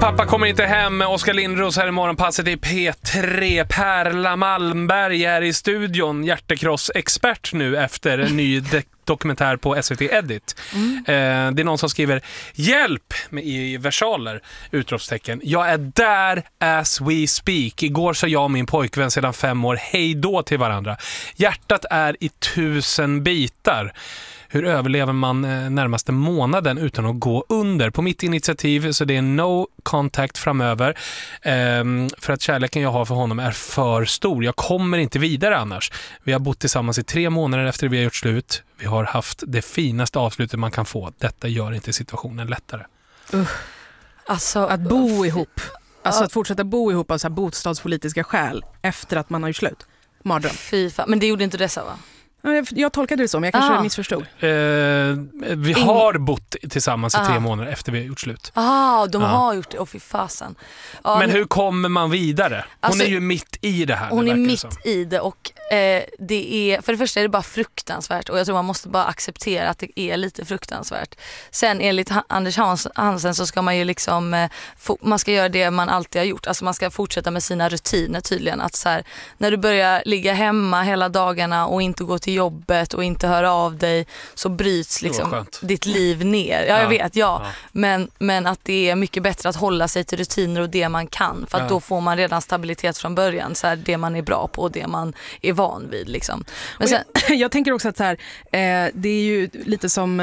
Pappa kommer inte hem. Oskar Lindros här i morgonpasset i P3. Perla Malmberg är i studion. Hjärtekross-expert nu efter en ny dokumentär på SVT Edit. Det är någon som skriver hjälp i versaler, utropstecken. Jag är där as we speak. Igår sa jag och min pojkvän sedan 5 år hej då till varandra. Hjärtat är i 1000 bitar. Hur överlever man närmaste månaden utan att gå under? På mitt initiativ så det är no contact framöver. För att kärleken jag har för honom är för stor. Jag kommer inte vidare annars. Vi har bott tillsammans i 3 månader efter vi har gjort slut. Vi har haft det finaste avslutet man kan få. Detta gör inte situationen lättare. Alltså, att bo ihop. Alltså att fortsätta bo ihop av så här bostadspolitiska skäl efter att man har gjort slut. Mardröm. Fy fan. Men det gjorde inte dessa, va? Jag tolkade det så, men jag kanske missförstod. Vi har bott tillsammans i 3 månader efter vi har gjort slut. De har gjort det. Fy fasen. Men hur kommer man vidare? Hon alltså, är ju mitt i det här. Hon är mitt i det och det är, för det första är det bara fruktansvärt och jag tror man måste bara acceptera att det är lite fruktansvärt. Sen enligt Anders Hansen så ska man ju liksom man ska göra det man alltid har gjort. Alltså man ska fortsätta med sina rutiner tydligen. Att så här, när du börjar ligga hemma hela dagarna och inte gå till jobbet och inte höra av dig så bryts liksom ditt liv ner. Ja, jag vet, Men att det är mycket bättre att hålla sig till rutiner och det man kan. För att då får man redan stabilitet från början. Så här, det man är bra på och det man är van vid. Liksom. Men sen, jag tänker också att så här, det är ju lite som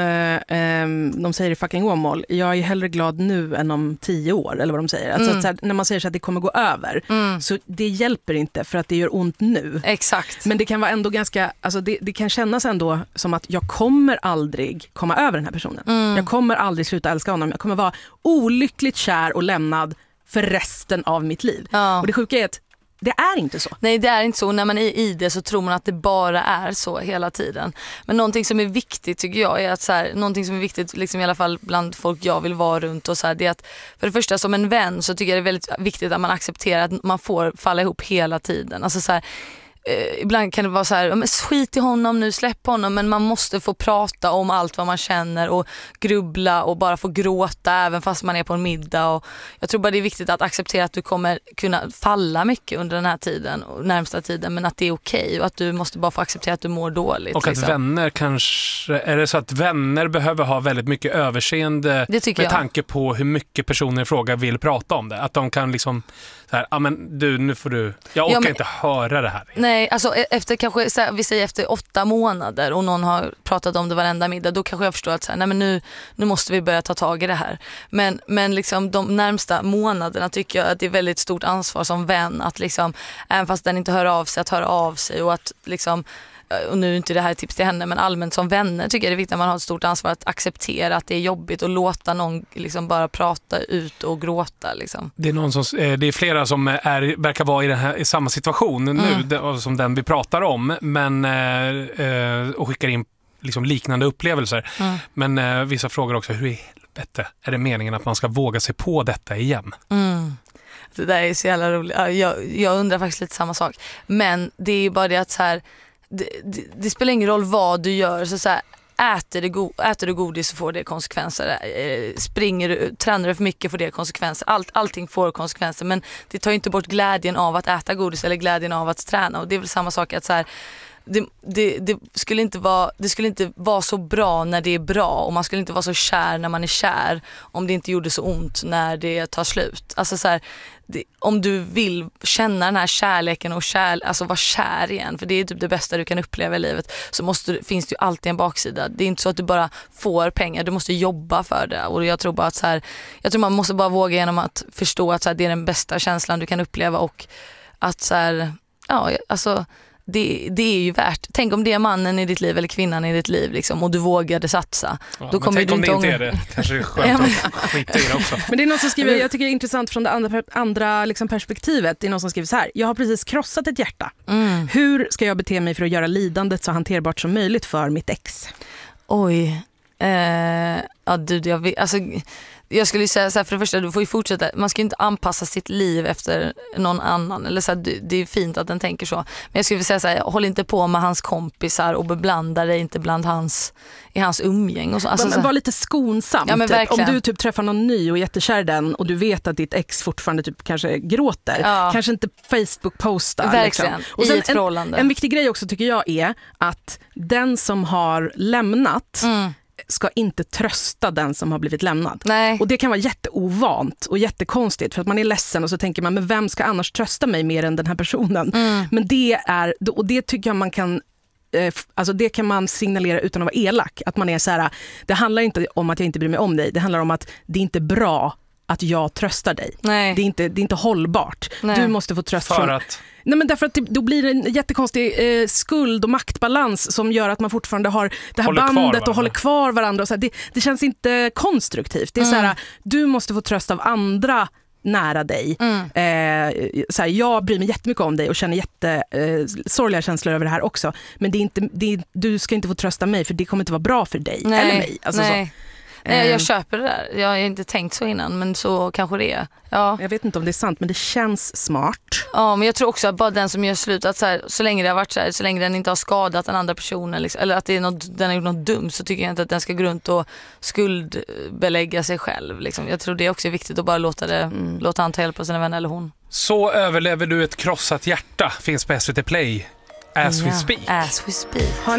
de säger i fucking Åmål. Jag är hellre glad nu än om 10 år. Eller vad de säger. Alltså, att så här, när man säger så att det kommer gå över. Så det hjälper inte för att det gör ont nu. Exakt. Men det kan vara ändå ganska... Alltså det kan kännas ändå som att jag kommer aldrig komma över den här personen. Jag kommer aldrig sluta älska honom. Jag kommer vara olyckligt kär och lämnad för resten av mitt liv. Och det sjuka är att det är inte så. Nej, det är inte så. När man är i det så tror man att det bara är så hela tiden. Men någonting som är viktigt tycker jag är att så här, någonting som är viktigt liksom i alla fall bland folk jag vill vara runt och så här, det är att för det första som en vän så tycker jag det är väldigt viktigt att man accepterar att man får falla ihop hela tiden. Alltså så här, ibland kan det vara så här, skit i honom nu, släpp honom, men man måste få prata om allt vad man känner och grubbla och bara få gråta även fast man är på en middag. Och jag tror bara det är viktigt att acceptera att du kommer kunna falla mycket under den här tiden och närmsta tiden, men att det är okej och att du måste bara få acceptera att du mår dåligt. Och att vänner kanske, är det så att vänner behöver ha väldigt mycket överseende med tanke på hur mycket personer i fråga vill prata om det? Att de kan liksom så här, men du, nu får du, jag orkar inte höra det här. Nej, alltså efter kanske, vi säger efter 8 månader och någon har pratat om det varenda middag, då kanske jag förstår att så här, nej men nu måste vi börja ta tag i det här. Men liksom de närmsta månaderna tycker jag att det är väldigt stort ansvar som vän att liksom, även fast den inte hör av sig, att höra av sig och att liksom, och nu är inte det här ett tips till henne, men allmänt som vänner tycker jag det är viktigt att man har ett stort ansvar att acceptera att det är jobbigt och låta någon liksom bara prata ut och gråta liksom. Det är någon som, det är flera som verkar vara i samma situation nu som den vi pratar om, men och skickar in liksom liknande upplevelser. Men vissa frågar också, hur i helvete är det meningen att man ska våga sig på detta igen? Det där är så jävla roligt. Jag undrar faktiskt lite samma sak. Men det är ju bara det att så här, det spelar ingen roll vad du gör, så här, äter du godis så får det konsekvenser, tränar du för mycket får det konsekvenser, allting får konsekvenser, men det tar ju inte bort glädjen av att äta godis eller glädjen av att träna, och det är väl samma sak att så här, det skulle inte vara så bra när det är bra, och man skulle inte vara så kär när man är kär om det inte gjorde så ont när det tar slut. Alltså så här, om du vill känna den här kärleken och alltså vara kär igen, för det är typ det bästa du kan uppleva i livet, så finns det ju alltid en baksida. Det är inte så att du bara får pengar, du måste jobba för det, och jag tror bara att så här, jag tror man måste bara våga genom att förstå att så här, det är den bästa känslan du kan uppleva, och att så här, ja, alltså det är ju värt. Tänk om det är mannen i ditt liv eller kvinnan i ditt liv liksom, och du vågade satsa. Ja, då kommer du inte ångra. Det kanske är skönt att skita i det också. Men det är någon som skriver, jag tycker det är intressant från det andra liksom perspektivet. Det är någon som skriver så här: jag har precis krossat ett hjärta. Hur ska jag bete mig för att göra lidandet så hanterbart som möjligt för mitt ex? Oj. Ja, jag vet, alltså jag skulle säga så här, för det första, du får ju fortsätta, man ska ju inte anpassa sitt liv efter någon annan, eller så här, det är fint att den tänker så, men jag skulle säga så här, håll inte på med hans kompisar och beblanda dig inte i hans umgäng och så. Alltså, var lite skonsamt. Ja, men typ. Om du typ träffar någon ny och är jättekär den och du vet att ditt ex fortfarande typ kanske gråter, kanske inte Facebook-postar. Verkligen, liksom. Och sen i ett förhållande. En viktig grej också tycker jag är att den som har lämnat ska inte trösta den som har blivit lämnad. Nej. Och det kan vara jätteovant och jättekonstigt för att man är ledsen och så tänker man, men vem ska annars trösta mig mer än den här personen? Men det tycker jag man kan, alltså det kan man signalera utan att vara elak. Att man är så här, det handlar inte om att jag inte bryr mig om dig, det handlar om att det är inte bra att jag tröstar dig. Nej. Det är inte hållbart. Nej. Du måste få tröst För att... Nej, men därför att då blir det en jättekonstig skuld- och maktbalans som gör att man fortfarande har det här bandet och håller kvar varandra. Och så här, det känns inte konstruktivt. Det är så här, du måste få tröst av andra nära dig. Så här, jag bryr mig jättemycket om dig och känner sorgliga känslor över det här också. Men du ska inte få trösta mig för det kommer inte vara bra för dig eller mig. Alltså, nej. Så. Nej, jag köper det där. Jag har inte tänkt så innan, men så kanske det är. Ja. Jag vet inte om det är sant, men det känns smart. Ja, men jag tror också att bara den som gör slut, att så länge det har varit så här, så länge den inte har skadat den andra personen liksom, eller att det är den har gjort något dumt, så tycker jag inte att den ska gå runt och skuldbelägga sig själv. Liksom. Jag tror det är också viktigt att bara låta han ta hjälp av sina vänner eller hon. Så överlever du ett krossat hjärta finns på SVT Play. As we speak. As we speak.